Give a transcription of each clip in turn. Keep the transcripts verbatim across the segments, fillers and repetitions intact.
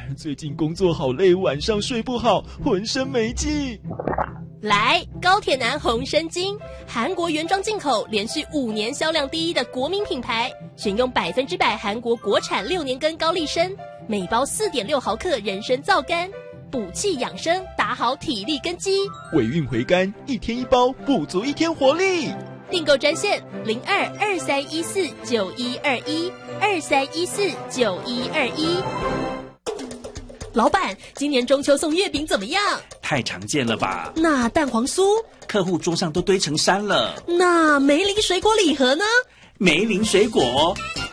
最近工作好累，晚上睡不好，浑身没劲。 来，高铁男红参精，韩国原装进口，连续五年销量第一的国民品牌，选用百分之百韩国国产六年根高丽参，每包四点六毫克人参皂苷，补气养生，打好体力根基。 尾韵回甘，一天一包，补足一天活力。 订购专线零二二三一四九一二一二三一四九一二一。老板，今年中秋送月饼怎么样？ 太常见了吧？ 那蛋黄酥？ 客户桌上都堆成山了。 那梅林水果礼盒呢？ 梅林水果。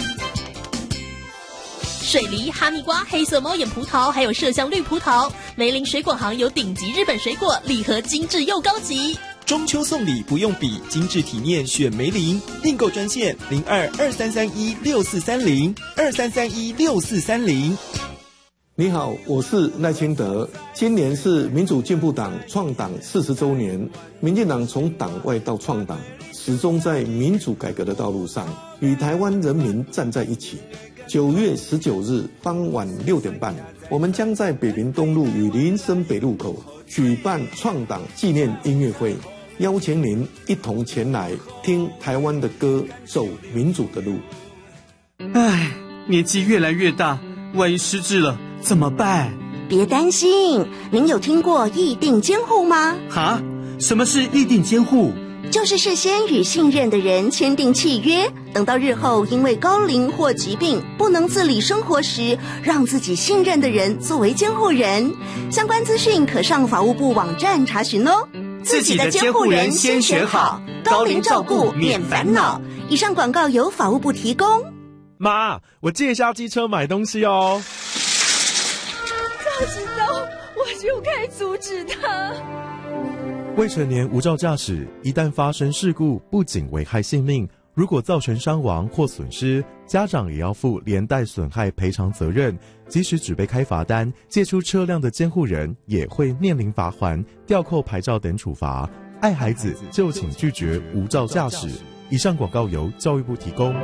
水梨、哈密瓜、黑色猫眼葡萄，还有麝香绿葡萄。梅林水果行有顶级日本水果，礼盒精致又高级。 中秋送礼不用比，精致体面选梅林。订购专线零二二三三一六四三零二三三一六四三零。 你好，我是赖清德。今年是民主进步党创党四十周年，民进党从党外到创党，始终在民主改革的道路上，与台湾人民站在一起。九月十九日傍晚六点半，我们将在北平东路与林森北路口举办创党纪念音乐会，邀请您一同前来听台湾的歌，走民主的路。 唉，年纪越来越大，万一失智了怎么办？ 别担心，您有听过议定监护吗？ 哈？什么是议定监护？ 就是事先与信任的人签订契约，等到日后因为高龄或疾病不能自理生活时，让自己信任的人作为监护人。相关资讯可上法务部网站查询哦。 自己的监护人先选好，高龄照顾免烦恼。 以上广告由法务部提供。 妈，我借一下机车买东西哦。 早知道我就该阻止他。 未成年无照驾驶，一旦发生事故，不仅危害性命，如果造成伤亡或损失，家长也要负连带损害赔偿责任。即使只被开罚单，借出车辆的监护人也会面临罚锾、吊扣牌照等处罚。爱孩子就请拒绝无照驾驶。以上广告由教育部提供。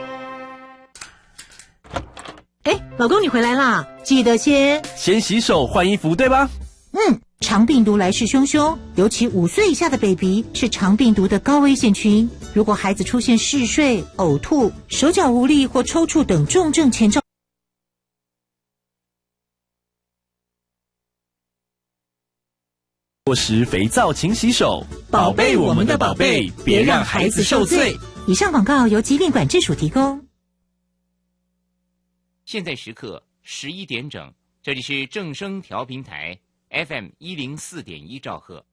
哎，老公你回来啦，记得先先洗手换衣服，对吧？ 嗯，肠病毒来势汹汹，尤其五岁以下的 baby 是肠病毒的高危险群。如果孩子出现嗜睡、呕吐、手脚无力或抽搐等重症前兆， 过时肥皂勤洗手，宝贝我们的宝贝，别让孩子受罪。 以上广告由疾病管制署提供。 现在时刻十一点整，这里是正声调频台 F M 一零四点一兆赫。